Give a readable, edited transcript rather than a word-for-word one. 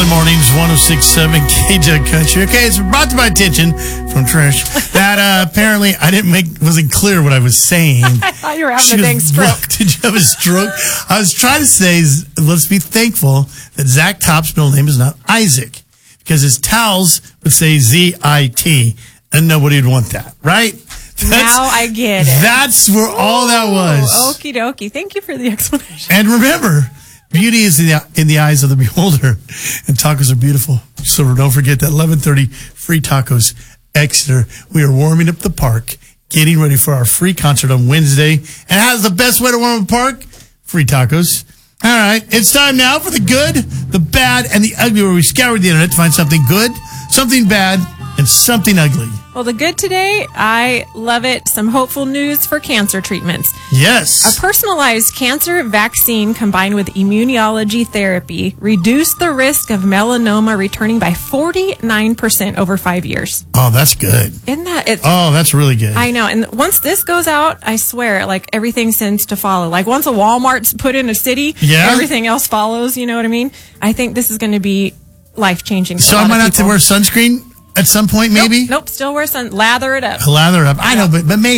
Early mornings, 106.7 KJ Country. Okay, it's brought to my attention from Trish that apparently I wasn't clear what I was saying. I thought you were having a dang stroke. What? Did you have a stroke? I was trying to say, let's be thankful that Zach Top's middle name is not Isaac, because his towels would say Z-I-T, and nobody would want that, right? Now I get it. That's where all that was. Okie dokie. Thank you for the explanation. And remember, beauty is in the eyes of the beholder, and tacos are beautiful. So don't forget that 11:30 free tacos Exeter. We are warming up the park, getting ready for our free concert on Wednesday. And how's the best way to warm up the park? Free tacos. All right, it's time now for the good, the bad, and the ugly, where we scour the internet to find something good, something bad, and something ugly. Well, the good today, I love it. Some hopeful news for cancer treatments. Yes. A personalized cancer vaccine combined with immunology therapy reduced the risk of melanoma returning by 49% over 5 years. Oh, that's good. Isn't that? Oh, that's really good. I know. And once this goes out, I swear, like, everything seems to follow. Like, once a Walmart's put in a city, everything else follows. You know what I mean? I think this is going to be life-changing. So I might have to wear sunscreen at some point, maybe? Nope. Still wear lather it up. Lather up. I know, but maybe.